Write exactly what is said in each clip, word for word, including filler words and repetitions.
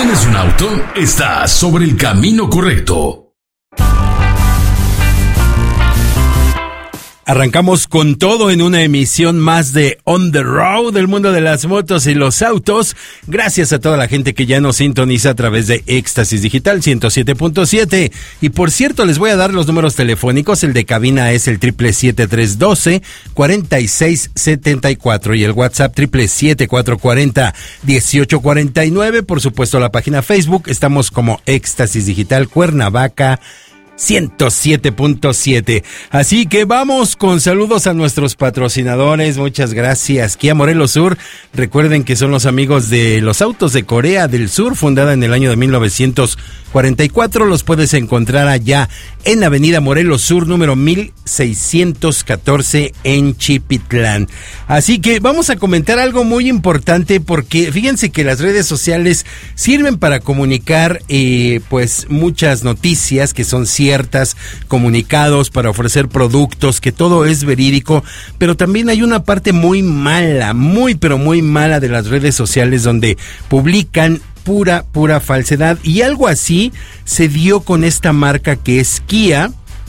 ¿Tienes un auto? Estás sobre el camino correcto. Arrancamos con todo en una emisión más de On the Road, del mundo de las motos y los autos. Gracias a toda la gente que ya nos sintoniza a través de Éxtasis Digital ciento siete punto siete. Y por cierto, les voy a dar los números telefónicos. El de cabina es el triple siete tres doce cuarenta y seis setenta y cuatro y el WhatsApp triple siete cuatro cuarenta dieciocho cuarenta y nueve. Por supuesto, la página Facebook. Estamos como Éxtasis Digital Cuernavaca ciento siete punto siete. Así que vamos con saludos a nuestros patrocinadores. Muchas gracias. Kia Morelos Sur. Recuerden que son los amigos de los autos de Corea del Sur, fundada en el año de mil novecientos cuarenta y cuatro. Los puedes encontrar allá en Avenida Morelos Sur, número mil seiscientos catorce en Chipitlán. Así que vamos a comentar algo muy importante, porque fíjense que las redes sociales sirven para comunicar eh, pues muchas noticias que son ciertas, comunicados para ofrecer productos, que todo es verídico, pero también hay una parte muy mala, muy pero muy mala de las redes sociales, donde publican pura, pura falsedad. Y algo así se dio con esta marca que es Kia,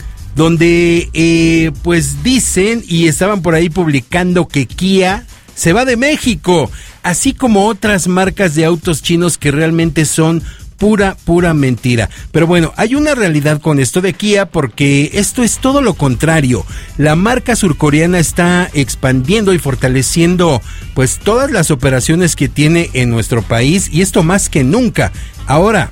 donde eh, pues dicen y estaban por ahí publicando que Kia se va de México, así como otras marcas de autos chinos que realmente son pura, pura mentira. Pero bueno, hay una realidad con esto de Kia, porque esto es todo lo contrario. La marca surcoreana está expandiendo y fortaleciendo pues todas las operaciones que tiene en nuestro país, y esto más que nunca. Ahora,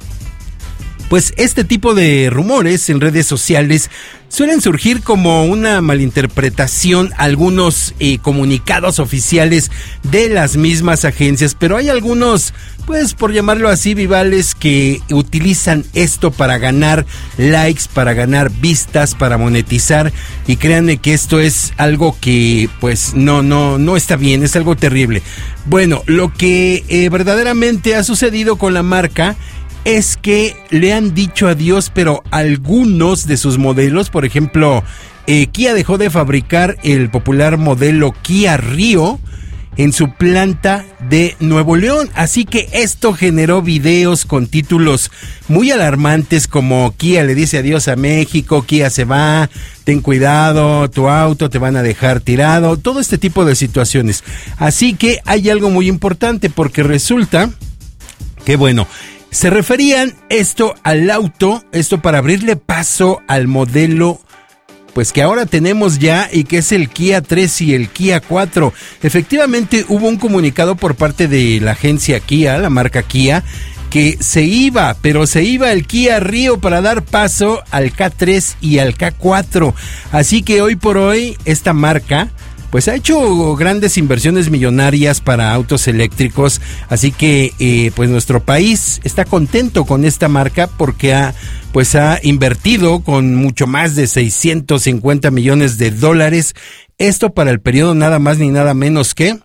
pues este tipo de rumores en redes sociales suelen surgir como una malinterpretación, algunos eh, comunicados oficiales de las mismas agencias, pero hay algunos, pues por llamarlo así, vivales, que utilizan esto para ganar likes, para ganar vistas, para monetizar, y créanme que esto es algo que pues no, no, no está bien, es algo terrible. Bueno, lo que eh, verdaderamente ha sucedido con la marca es que le han dicho adiós, pero algunos de sus modelos, por ejemplo, eh, Kia dejó de fabricar el popular modelo Kia Rio en su planta de Nuevo León. Así que esto generó videos con títulos muy alarmantes, como Kia le dice adiós a México, Kia se va, ten cuidado, tu auto te van a dejar tirado, todo este tipo de situaciones. Así que hay algo muy importante, porque resulta que, bueno, se referían esto al auto, esto para abrirle paso al modelo pues que ahora tenemos ya, y que es el Kia tres y el Kia cuatro. Efectivamente hubo un comunicado por parte de la agencia Kia, la marca Kia, que se iba, pero se iba el Kia Rio para dar paso al K tres y al K cuatro. Así que hoy por hoy esta marca pues ha hecho grandes inversiones millonarias para autos eléctricos, así que eh, pues nuestro país está contento con esta marca, porque ha pues ha invertido con mucho más de seiscientos cincuenta millones de dólares, esto para el periodo nada más ni nada menos que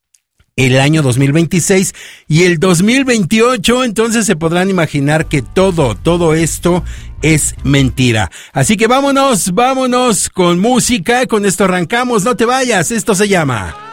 el año dos mil veintiséis y el dos mil veintiocho. Entonces se podrán imaginar que todo, todo esto es mentira. Así que vámonos, vámonos con música. Con esto arrancamos, no te vayas. Esto se llama